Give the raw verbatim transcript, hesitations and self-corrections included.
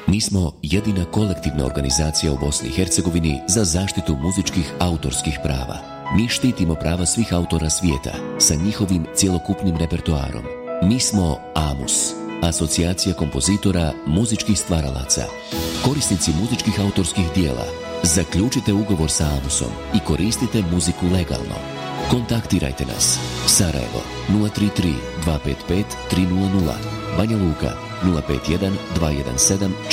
Mi smo jedina kolektivna organizacija u Bosni i Hercegovini za zaštitu muzičkih autorskih prava. Mi štitimo prava svih autora svijeta sa njihovim cjelokupnim repertoarom. Mi smo AMUS, Asocijacija kompozitora muzičkih stvaralaca. Korisnici muzičkih autorskih dijela, zaključite ugovor sa AMUSom i koristite muziku legalno. Kontaktirajte nas. Sarajevo nula tri tri dva pet pet tri nula nula, Banja Luka nula pet jedan dva jedan sedam